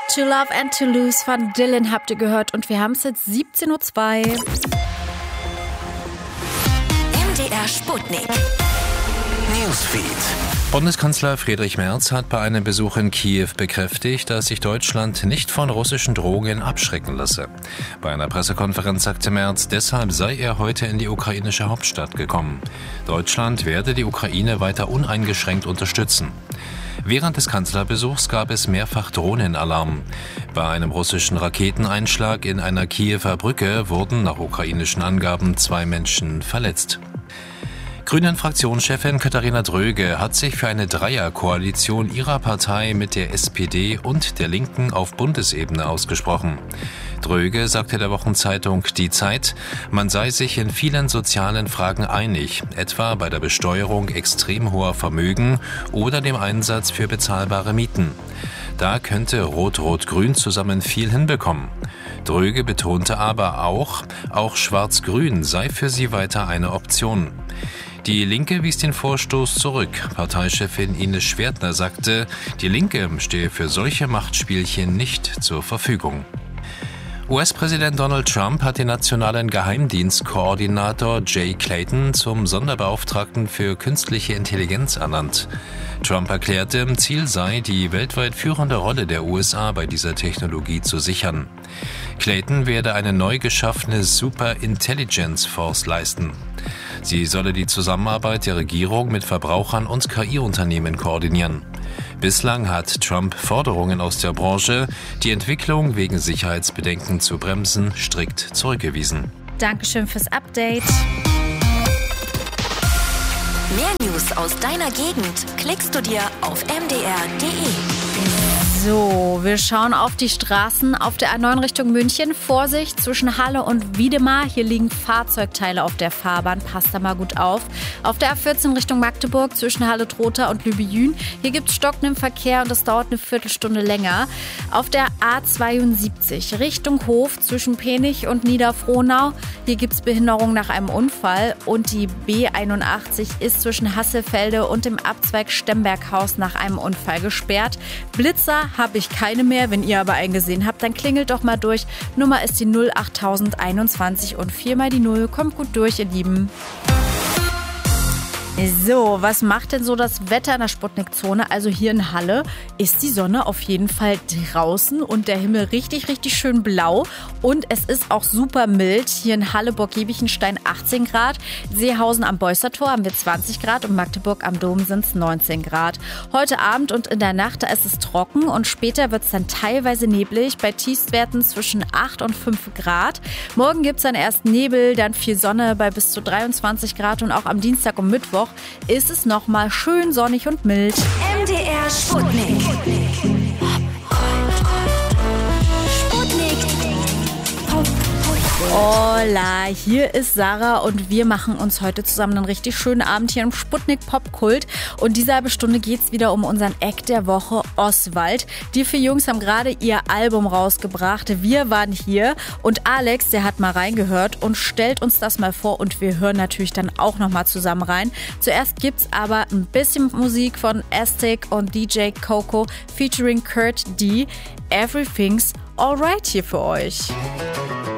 To Love and To Lose von Dylan habt ihr gehört und wir haben es jetzt 17:02 Uhr. MDR Sputnik. Newsfeed. Bundeskanzler Friedrich Merz hat bei einem Besuch in Kiew bekräftigt, dass sich Deutschland nicht von russischen Drohungen abschrecken lasse. Bei einer Pressekonferenz sagte Merz, deshalb sei er heute in die ukrainische Hauptstadt gekommen. Deutschland werde die Ukraine weiter uneingeschränkt unterstützen. Während des Kanzlerbesuchs gab es mehrfach Drohnenalarm. Bei einem russischen Raketeneinschlag in einer Kiewer Brücke wurden nach ukrainischen Angaben 2 Menschen verletzt. Grünen-Fraktionschefin Katharina Dröge hat sich für eine Dreierkoalition ihrer Partei mit der SPD und der Linken auf Bundesebene ausgesprochen. Dröge sagte der Wochenzeitung Die Zeit, man sei sich in vielen sozialen Fragen einig, etwa bei der Besteuerung extrem hoher Vermögen oder dem Einsatz für bezahlbare Mieten. Da könnte Rot-Rot-Grün zusammen viel hinbekommen. Dröge betonte aber auch Schwarz-Grün sei für sie weiter eine Option. Die Linke wies den Vorstoß zurück. Parteichefin Ines Schwertner sagte, die Linke stehe für solche Machtspielchen nicht zur Verfügung. US-Präsident Donald Trump hat den nationalen Geheimdienstkoordinator Jay Clayton zum Sonderbeauftragten für künstliche Intelligenz ernannt. Trump erklärte, Ziel sei, die weltweit führende Rolle der USA bei dieser Technologie zu sichern. Clayton werde eine neu geschaffene Super Intelligence Force leisten. Sie solle die Zusammenarbeit der Regierung mit Verbrauchern und KI-Unternehmen koordinieren. Bislang hat Trump Forderungen aus der Branche, die Entwicklung wegen Sicherheitsbedenken zu bremsen, strikt zurückgewiesen. Dankeschön fürs Update. Mehr News aus deiner Gegend klickst du dir auf mdr.de. So, wir schauen auf die Straßen auf der A9 Richtung München. Vorsicht zwischen Halle und Wiedemar. Hier liegen Fahrzeugteile auf der Fahrbahn. Passt da mal gut auf. Auf der A14 Richtung Magdeburg zwischen Halle-Trotha und Lübejün. Hier gibt es stockenden Verkehr und das dauert eine Viertelstunde länger. Auf der A72 Richtung Hof zwischen Penich und Niederfrohnau. Hier gibt es Behinderung nach einem Unfall. Und die B81 ist zwischen Hasselfelde und dem Abzweig Stemberghaus nach einem Unfall gesperrt. Blitzer habe ich keine mehr. Wenn ihr aber einen gesehen habt, dann klingelt doch mal durch. Nummer ist die 08021 und 4 mal die 0. Kommt gut durch, ihr Lieben. So, was macht denn so das Wetter in der Sputnik-Zone? Also hier in Halle ist die Sonne auf jeden Fall draußen und der Himmel richtig, richtig schön blau. Und es ist auch super mild. Hier in Halle, Burg-Giebichenstein 18 Grad. Seehausen am Beustertor haben wir 20 Grad und Magdeburg am Dom sind es 19 Grad. Heute Abend und in der Nacht, da ist es trocken und später wird es dann teilweise neblig bei Tiefstwerten zwischen 8 und 5 Grad. Morgen gibt es dann erst Nebel, dann viel Sonne bei bis zu 23 Grad und auch am Dienstag und Mittwoch ist es nochmal schön sonnig und mild. MDR Sputnik. Hola, hier ist Sarah und wir machen uns heute zusammen einen richtig schönen Abend hier im Sputnik Popkult. Und diese halbe Stunde geht es wieder um unseren Act der Woche, Oswald. Die 4 Jungs haben gerade ihr Album rausgebracht. Wir waren hier und Alex, der hat mal reingehört und stellt uns das mal vor. Und wir hören natürlich dann auch nochmal zusammen rein. Zuerst gibt's aber ein bisschen Musik von Aztec und DJ Coco featuring Kurt D. Everything's Alright hier für euch.